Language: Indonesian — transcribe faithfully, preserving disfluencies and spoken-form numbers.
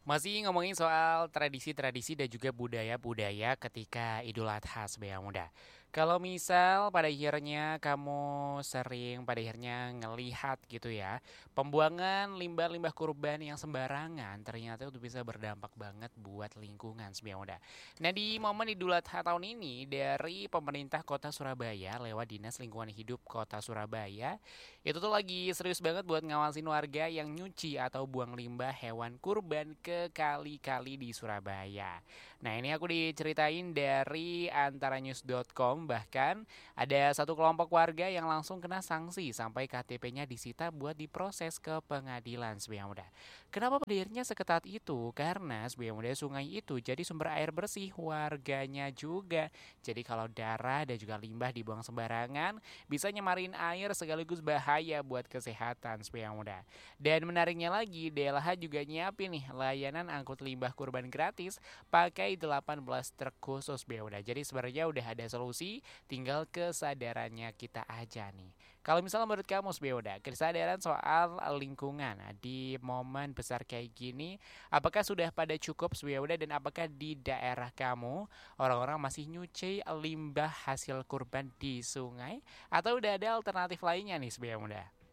Masih ngomongin soal tradisi-tradisi dan juga budaya-budaya ketika Idul Adha sebagai muda. Kalau misal pada akhirnya kamu sering pada akhirnya ngelihat gitu ya, pembuangan limbah-limbah kurban yang sembarangan ternyata itu bisa berdampak banget buat lingkungan sebagai muda. Nah di momen Idul Adha tahun ini dari pemerintah kota Surabaya lewat Dinas Lingkungan Hidup Kota Surabaya itu tuh lagi serius banget buat ngawasin warga yang nyuci atau buang limbah hewan kurban ke kali-kali di Surabaya. Nah ini aku diceritain dari antaranews dot com, bahkan ada satu kelompok warga yang langsung kena sanksi sampai K T P-nya disita buat diproses ke pengadilan sebagai muda. Kenapa berdirinya seketat itu? Karena sebagai muda sungai itu jadi sumber air bersih warganya juga. Jadi kalau darah dan juga limbah dibuang sembarangan bisa nyemarin air sekaligus bahaya buat kesehatan sebagai muda. Dan menariknya lagi, D L H juga nyiapin nih layanan angkut limbah kurban gratis pakai delapan belas truk khusus B udah. Jadi sebenarnya udah ada solusi, tinggal kesadarannya kita aja nih. Kalau misalnya menurut kamu Beuda, kesadaran soal lingkungan nah, di momen besar kayak gini, apakah sudah pada cukup Beuda, dan apakah di daerah kamu orang-orang masih nyuci limbah hasil kurban di sungai atau udah ada alternatif lainnya nih Beuda?